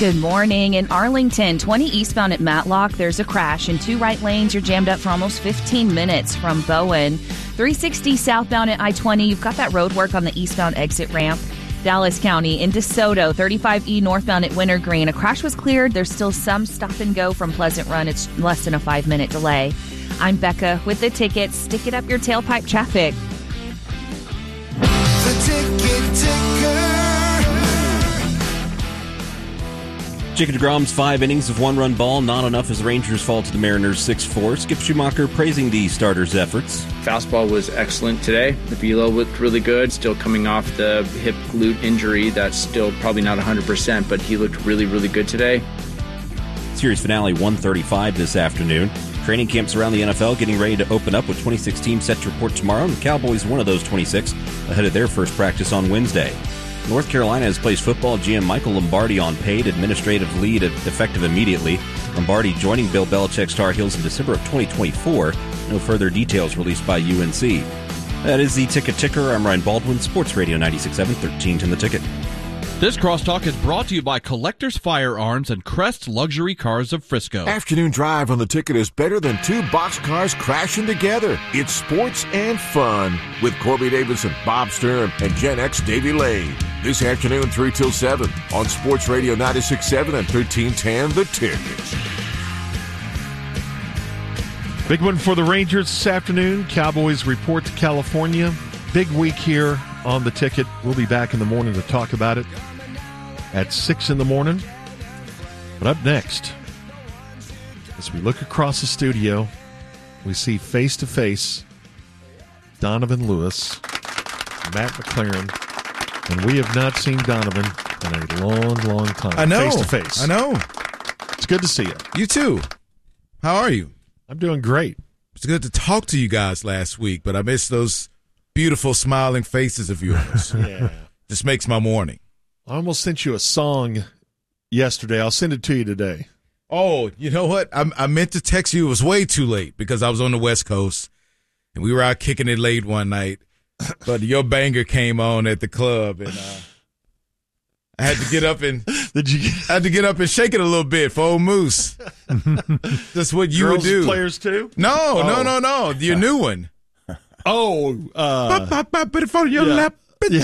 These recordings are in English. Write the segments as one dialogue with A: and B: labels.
A: Good morning. In Arlington, 20 eastbound at Matlock, there's a crash. In 2 right lanes, you're jammed up for almost 15 minutes from Bowen. 360 southbound at I-20, you've got that road work on the eastbound exit ramp. Dallas County in DeSoto, 35E northbound at Wintergreen. A crash was cleared. There's still some stop and go from Pleasant Run. It's less than a 5-minute delay. I'm Becca with the tickets. Stick it up your tailpipe traffic.
B: The Ticket Ticker.
C: Jacob deGrom's 5 innings of 1-run ball, not enough as the Rangers fall to the Mariners 6-4. Skip Schumacher praising the starters' efforts.
D: Fastball was excellent today. The velo looked really good. Still coming off the hip glute injury. That's still probably not 100%, but he looked really, really good today.
C: Series finale 1:35 this afternoon. Training camps around the NFL getting ready to open up with 26 teams set to report tomorrow. And the Cowboys, one of those 26, ahead of their first practice on Wednesday. North Carolina has placed football GM Michael Lombardi on paid administrative leave effective immediately. Lombardi joining Bill Belichick's Tar Heels in December of 2024. No further details released by UNC. That is the Ticket Ticker. I'm Ryan Baldwin, Sports Radio 96.7, 1310 The Ticket.
E: This crosstalk is brought to you by Collectors Firearms and Crest Luxury Cars of Frisco.
F: Afternoon drive on the Ticket is better than 2 boxcars crashing together. It's sports and fun with Corby Davidson, Bob Stern, and Gen X Davey Lane. This afternoon 3 till 7 on Sports Radio 96.7 and 1310 The Ticket.
G: Big one for the Rangers this afternoon. Cowboys report to California. Big week here on the Ticket. We'll be back in the morning to talk about it at 6 in the morning. But up next, as we look across the studio, we see face-to-face Donovan Lewis, Matt McLaren, and we have not seen Donovan in a long, long time.
H: I know.
G: Face-to-face.
H: I know.
G: It's good to see you.
H: You too. How are you?
G: I'm doing great.
H: It's good to talk to you guys last week, but I missed those beautiful smiling faces of yours.
G: Yeah.
H: Just makes my morning.
G: I almost sent you a song yesterday. I'll send it to you today.
H: Oh, you know what? I meant to text you. It was way too late because I was on the West Coast, and we were out kicking it late one night. But your banger came on at the club, and I had to get up and shake it a little bit for old Moose. That's what you
G: Girls
H: would do.
G: Players too?
H: No. Your new one.
G: Oh,
H: Put it on your lap.
G: Did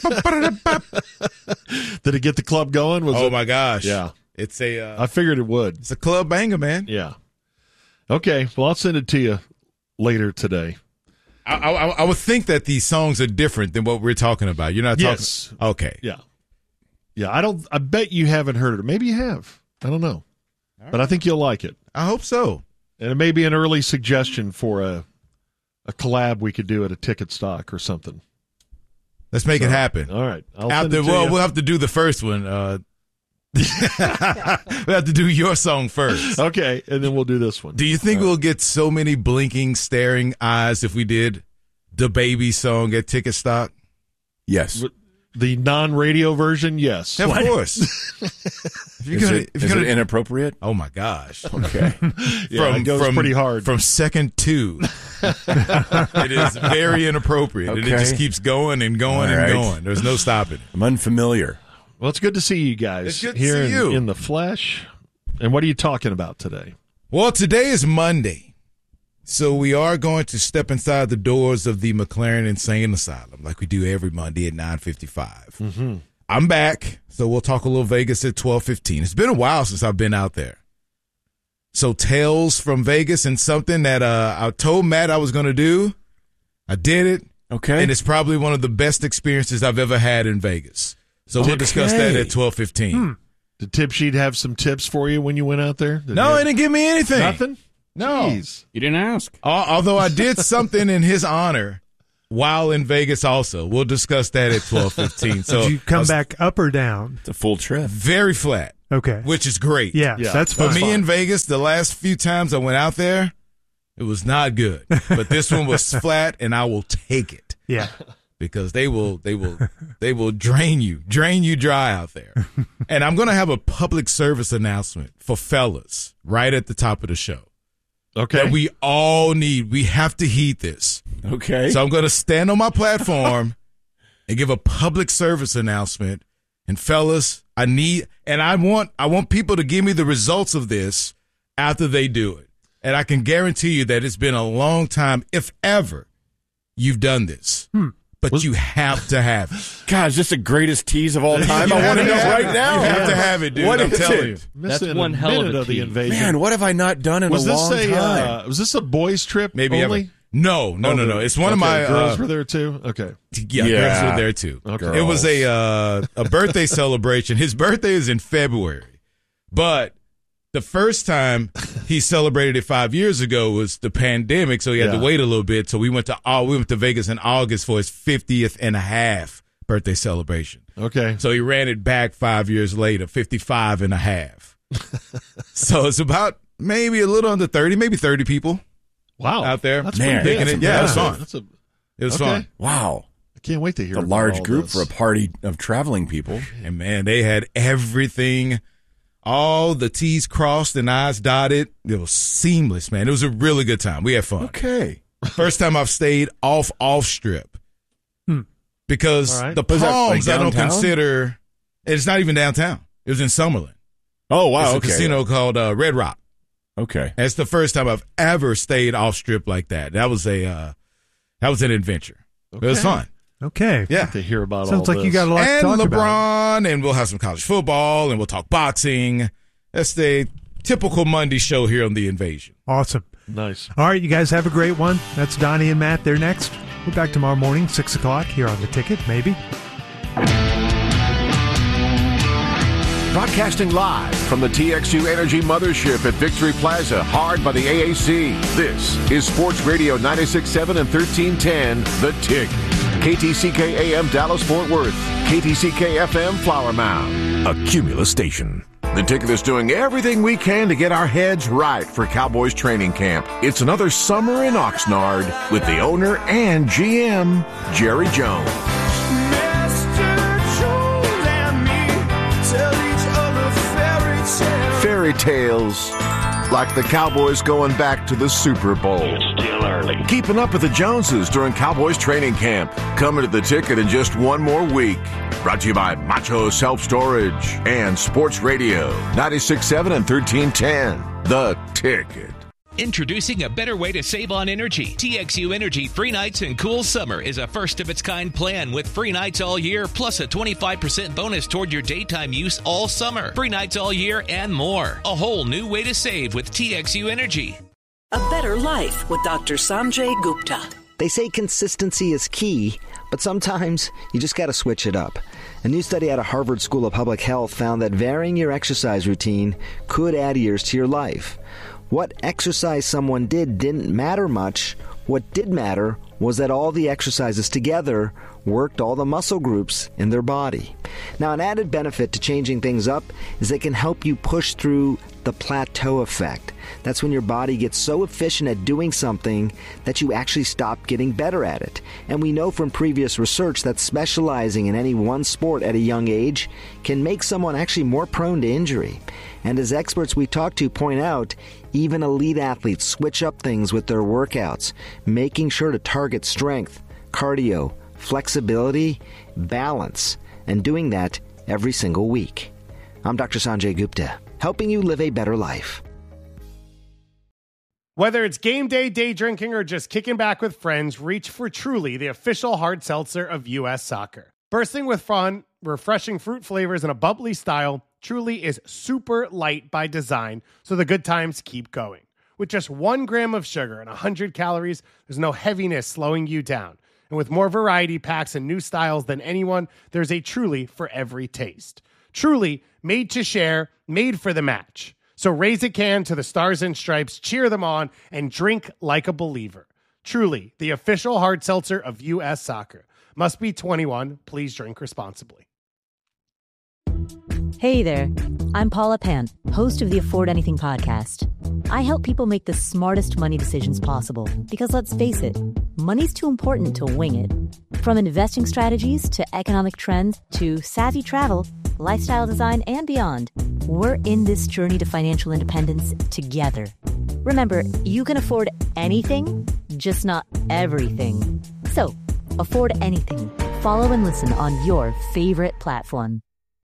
G: it get the club going?
H: My gosh.
G: Yeah.
H: It's
G: I figured it would.
H: It's a club banger, man.
G: Yeah. Okay. Well, I'll send it to you later today.
H: I would think that these songs are different than what we're talking about. You're not talking.
G: Yes.
H: Okay.
G: Yeah. Yeah. I bet you haven't heard it. Maybe you have. I don't know. Right. But I think you'll like it.
H: I hope so.
G: And it may be an early suggestion for a collab we could do at a ticket stock or something.
H: Let's make it happen.
G: All right.
H: We'll have to do the first one. We have to do your song first.
G: Okay, and then we'll do this one.
H: Do you think we'll get so many blinking, staring eyes if we did the Baby song at ticket stock?
F: Yes.
G: The non-radio version, yes.
H: Of course.
F: Is it inappropriate?
H: Oh, my gosh.
F: Okay.
G: It goes pretty hard.
H: From second 2. It is very inappropriate. Okay. And it just keeps going and going and going. There's no stopping it.
F: I'm unfamiliar.
G: Well, it's good to see you guys
H: it's good to
G: here
H: see you.
G: in the flesh. And what are you talking about today?
H: Well, today is Monday. So we are going to step inside the doors of the McLaren Insane Asylum like we do every Monday at 9:55.
G: Mm-hmm.
H: I'm back, so we'll talk a little Vegas at 12:15. It's been a while since I've been out there. So Tales from Vegas and something that I told Matt I was going to do. I did it.
F: Okay.
H: And it's probably one of the best experiences I've ever had in Vegas. So we'll discuss that at 12:15.
G: Did Tip Sheet have some tips for you when you went out there?
H: No, he didn't give me anything.
G: Nothing?
H: No.
G: Jeez.
C: You didn't ask.
H: Although I did something in his honor while in Vegas also. We'll discuss that at 12:15. So
I: did you come back up or down?
F: It's a full trip.
H: Very flat.
I: Okay.
H: Which is great.
I: Yeah. That's
H: For
I: fun.
H: me in Vegas, the last few times I went out there, it was not good. But this one was flat, and I will take it.
I: Yeah.
H: Because they will drain you dry out there. And I'm going to have a public service announcement for fellas right at the top of the show.
G: Okay.
H: That we all need. We have to heed this.
F: Okay.
H: So I'm going to stand on my platform and give a public service announcement And fellas, I want people to give me the results of this after they do it. And I can guarantee you that it's been a long time, if ever, you've done this. But you have to have it.
J: God, is this the greatest tease of all time? I want to know right now.
H: You have to have it, dude. I'm telling you.
E: That's one hell of a
G: the invasion.
J: Man, what have I not done in a long time?
G: Was this a boys' trip
H: Maybe
G: only?
H: ever. No. It's one of my
G: girls were there too. Okay,
H: girls were there too.
G: Okay.
H: It was a birthday celebration. His birthday is in February, but the first time he celebrated it 5 years ago was the pandemic, so he had to wait a little bit. So we went to Vegas in August for his 50th and a half birthday celebration.
G: Okay,
H: so he ran it back 5 years later, 55 and a half. So it's about maybe a little under 30, maybe 30 people.
G: Wow,
H: out there.
G: That's pretty big.
H: It was fun. It was fun.
J: Wow.
G: I can't wait to hear
J: a large group for a party of traveling people.
H: And man, they had everything, all the T's crossed and I's dotted. It was seamless, man. It was a really good time. We had fun.
J: Okay.
H: First time I've stayed off strip. Because the Palms I don't consider, it's not even downtown. It was in Summerlin.
J: Oh, wow.
H: It's a casino called Red Rock.
J: Okay.
H: That's the first time I've ever stayed off strip like that. That was an adventure. Okay. It was fun.
I: Okay.
H: Yeah.
G: To hear about
I: Sounds
G: all
I: like
G: this.
I: you got a lot to talk
H: LeBron,
I: about.
H: and we'll have some college football, and we'll talk boxing. That's the typical Monday show here on The Invasion.
I: Awesome.
G: Nice.
I: All right, you guys have a great one. That's Donnie and Matt. They're next. We're back tomorrow morning, 6 o'clock, here on The Ticket, maybe.
F: Broadcasting live from the TXU Energy Mothership at Victory Plaza, hard by the AAC. This is Sports Radio 96.7 and 1310, The Ticket. KTCK AM Dallas-Fort Worth, KTCK FM Flower Mound, a Cumulus station. The Ticket is doing everything we can to get our heads right for Cowboys training camp. It's another summer in Oxnard with the owner and GM, Jerry Jones. Fairy tales, like the Cowboys going back to the Super Bowl. It's still early. Keeping up with the Joneses during Cowboys training camp. Coming to The Ticket in just one more week. Brought to you by Macho Self-Storage and Sports Radio 96.7 and 1310. The Ticket.
K: Introducing a better way to save on energy. TXU Energy Free Nights and Cool Summer is a first-of-its-kind plan with free nights all year, plus a 25% bonus toward your daytime use all summer. Free nights all year and more. A whole new way to save with TXU Energy.
L: A better life with Dr. Sanjay Gupta.
M: They say consistency is key, but sometimes you just got to switch it up. A new study out of Harvard School of Public Health found that varying your exercise routine could add years to your life. What exercise someone did didn't matter much. What did matter was that all the exercises together worked all the muscle groups in their body. Now, an added benefit to changing things up is they can help you push through the plateau effect. That's when your body gets so efficient at doing something that you actually stop getting better at it. And we know from previous research that specializing in any one sport at a young age can make someone actually more prone to injury. And as experts we talk to point out, even elite athletes switch up things with their workouts, making sure to target strength, cardio, flexibility, balance, and doing that every single week. I'm Dr. Sanjay Gupta, helping you live a better life.
N: Whether it's game day, day drinking, or just kicking back with friends, reach for Truly, the official hard seltzer of U.S. Soccer. Bursting with fun, refreshing fruit flavors, and a bubbly style, Truly is super light by design, so the good times keep going. With just 1 gram of sugar and 100 calories, there's no heaviness slowing you down. And with more variety packs and new styles than anyone, there's a Truly for every taste. Truly, made to share, made for the match. So raise a can to the Stars and Stripes, cheer them on, and drink like a believer. Truly, the official hard seltzer of U.S. Soccer. Must be 21. Please drink responsibly.
O: Hey there, I'm Paula Pan, host of the Afford Anything podcast. I help people make the smartest money decisions possible because, let's face it, money's too important to wing it. From investing strategies to economic trends to savvy travel, lifestyle design, and beyond, we're in this journey to financial independence together. Remember, you can afford anything, just not everything. So, afford anything. Follow and listen on your favorite platform.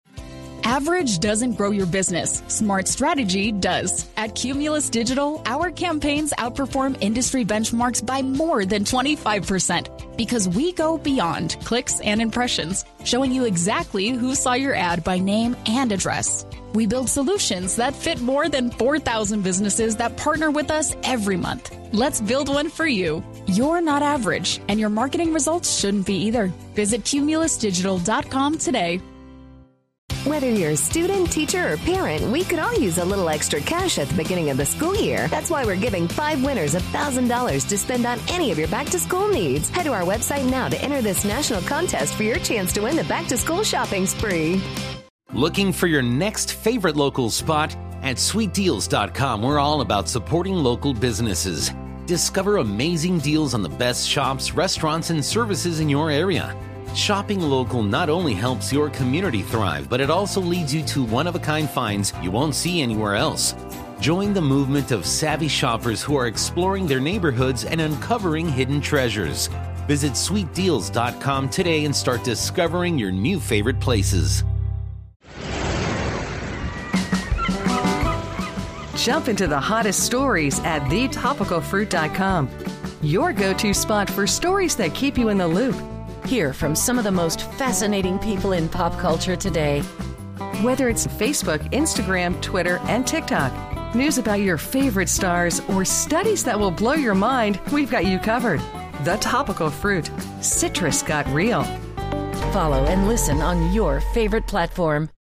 P: Average doesn't grow your business. Smart strategy does. At Cumulus Digital, our campaigns outperform industry benchmarks by more than 25% because we go beyond clicks and impressions, showing you exactly who saw your ad by name and address. We build solutions that fit more than 4,000 businesses that partner with us every month. Let's build one for you. You're not average, and your marketing results shouldn't be either. Visit cumulusdigital.com today.
Q: Whether you're a student, teacher, or parent, we could all use a little extra cash at the beginning of the school year. That's why we're giving 5 winners $1,000 to spend on any of your back-to-school needs. Head to our website now to enter this national contest for your chance to win the back-to-school shopping spree.
R: Looking for your next favorite local spot? At sweetdeals.com, we're all about supporting local businesses. Discover amazing deals on the best shops, restaurants, and services in your area. Shopping local not only helps your community thrive, but it also leads you to one-of-a-kind finds you won't see anywhere else. Join the movement of savvy shoppers who are exploring their neighborhoods and uncovering hidden treasures. Visit sweetdeals.com today and start discovering your new favorite places.
S: Jump into the hottest stories at thetopicalfruit.com. Your go-to spot for stories that keep you in the loop.
T: Hear from some of the most fascinating people in pop culture today.
S: Whether it's Facebook, Instagram, Twitter, and TikTok, news about your favorite stars, or studies that will blow your mind, we've got you covered. The Topical Fruit. Citrus got real.
T: Follow and listen on your favorite platform.